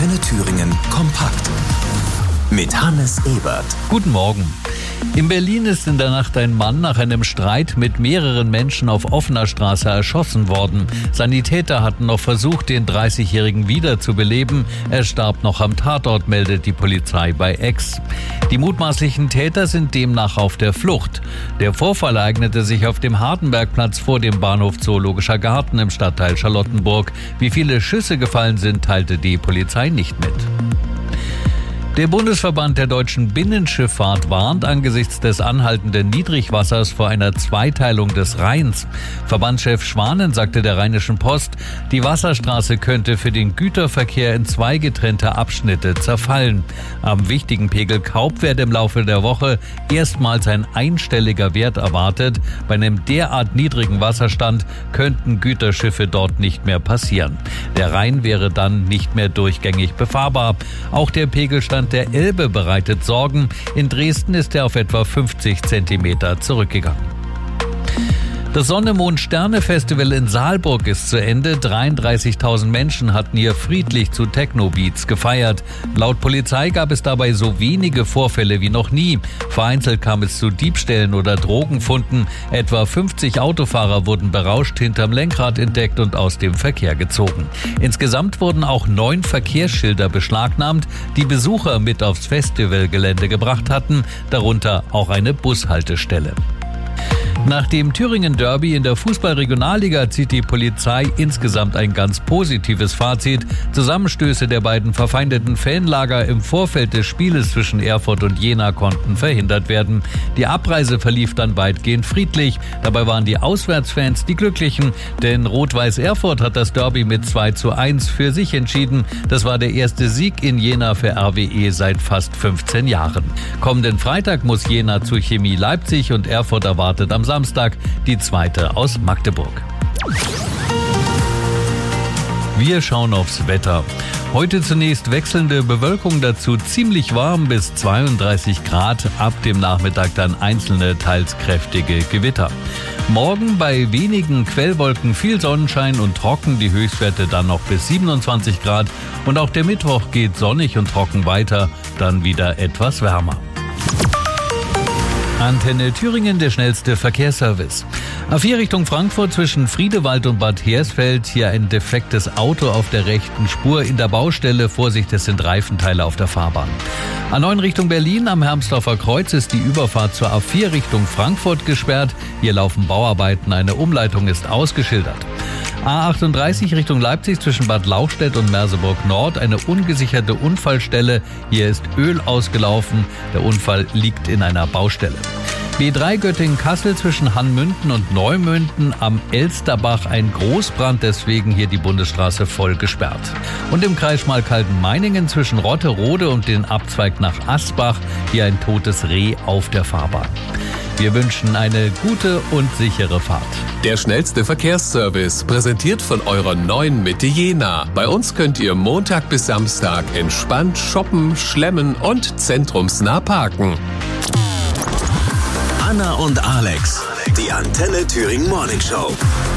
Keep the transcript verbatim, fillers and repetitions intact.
Antenne Thüringen kompakt mit Hannes Ebert. Guten Morgen. In Berlin ist in der Nacht ein Mann nach einem Streit mit mehreren Menschen auf offener Straße erschossen worden. Sanitäter hatten noch versucht, den dreißigjährigen wiederzubeleben. Er starb noch am Tatort, meldet die Polizei bei X. Die mutmaßlichen Täter sind demnach auf der Flucht. Der Vorfall ereignete sich auf dem Hardenbergplatz vor dem Bahnhof Zoologischer Garten im Stadtteil Charlottenburg. Wie viele Schüsse gefallen sind, teilte die Polizei nicht mit. Der Bundesverband der deutschen Binnenschifffahrt warnt angesichts des anhaltenden Niedrigwassers vor einer Zweiteilung des Rheins. Verbandschef Schwanen sagte der Rheinischen Post, die Wasserstraße könnte für den Güterverkehr in zwei getrennte Abschnitte zerfallen. Am wichtigen Pegel Kaup werde im Laufe der Woche erstmals ein einstelliger Wert erwartet. Bei einem derart niedrigen Wasserstand könnten Güterschiffe dort nicht mehr passieren. Der Rhein wäre dann nicht mehr durchgängig befahrbar. Auch der Pegelstand der Elbe bereitet Sorgen. In Dresden ist er auf etwa fünfzig Zentimeter zurückgegangen. Das Sonne-Mond-Sterne-Festival in Saalburg ist zu Ende. dreiunddreißigtausend Menschen hatten hier friedlich zu Techno-Beats gefeiert. Laut Polizei gab es dabei so wenige Vorfälle wie noch nie. Vereinzelt kam es zu Diebstählen oder Drogenfunden. Etwa fünfzig Autofahrer wurden berauscht hinterm Lenkrad entdeckt und aus dem Verkehr gezogen. Insgesamt wurden auch neun Verkehrsschilder beschlagnahmt, die Besucher mit aufs Festivalgelände gebracht hatten, darunter auch eine Bushaltestelle. Nach dem Thüringen-Derby in der Fußball-Regionalliga zieht die Polizei insgesamt ein ganz positives Fazit. Zusammenstöße der beiden verfeindeten Fanlager im Vorfeld des Spieles zwischen Erfurt und Jena konnten verhindert werden. Die Abreise verlief dann weitgehend friedlich. Dabei waren die Auswärtsfans die Glücklichen, denn Rot-Weiß Erfurt hat das Derby mit zwei zu eins für sich entschieden. Das war der erste Sieg in Jena für R W E seit fast fünfzehn Jahren. Kommenden Freitag muss Jena zu Chemie Leipzig und Erfurt erwartet am Samstag die zweite aus Magdeburg. Wir schauen aufs Wetter. Heute zunächst wechselnde Bewölkung, dazu ziemlich warm bis zweiunddreißig Grad, ab dem Nachmittag dann einzelne, teils kräftige Gewitter. Morgen bei wenigen Quellwolken viel Sonnenschein und trocken, die Höchstwerte dann noch bis siebenundzwanzig Grad. Und auch der Mittwoch geht sonnig und trocken weiter, dann wieder etwas wärmer. Antenne Thüringen, der schnellste Verkehrsservice. A vier Richtung Frankfurt zwischen Friedewald und Bad Hersfeld. Hier ein defektes Auto auf der rechten Spur in der Baustelle. Vorsicht, es sind Reifenteile auf der Fahrbahn. A neun Richtung Berlin am Hermsdorfer Kreuz ist die Überfahrt zur A vier Richtung Frankfurt gesperrt. Hier laufen Bauarbeiten, eine Umleitung ist ausgeschildert. A achtunddreißig Richtung Leipzig zwischen Bad Lauchstädt und Merseburg Nord, eine ungesicherte Unfallstelle. Hier ist Öl ausgelaufen. Der Unfall liegt in einer Baustelle. B drei Göttingen-Kassel zwischen Hannmünden und Neumünden am Elsterbach ein Großbrand, deswegen hier die Bundesstraße voll gesperrt. Und im Kreis Schmalkalden-Meiningen zwischen Rotterode und den Abzweig nach Asbach hier ein totes Reh auf der Fahrbahn. Wir wünschen eine gute und sichere Fahrt. Der schnellste Verkehrsservice, präsentiert von eurer neuen Mitte Jena. Bei uns könnt ihr Montag bis Samstag entspannt shoppen, schlemmen und zentrumsnah parken. Anna und Alex, die Antenne Thüringen Morning Show.